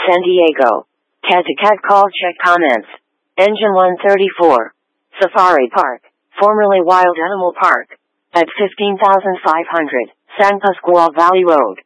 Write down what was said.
San Diego. Cat-to-cat call, check comments. Engine 134. Safari Park, formerly Wild Animal Park, at 15,500 San Pasqual Valley Road.